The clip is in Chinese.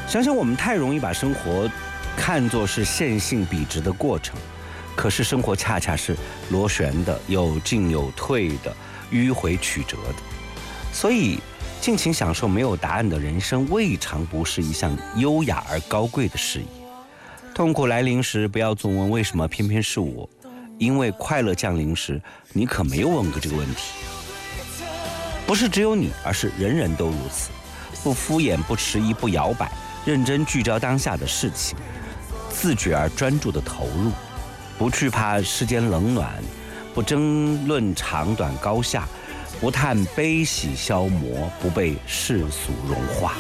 想想我们太容易把生活看作是线性笔直的过程，可是生活恰恰是螺旋的，有进有退的，迂回曲折的。所以尽情享受没有答案的人生，未尝不是一项优雅而高贵的事宜。痛苦来临时，不要总问为什么偏偏是我，因为快乐降临时，你可没有问过这个问题。不是只有你，而是人人都如此。不敷衍，不迟疑，不摇摆，认真聚焦当下的事情，自觉而专注的投入，不惧怕世间冷暖，不争论长短高下，不叹悲喜消磨，不被世俗融化。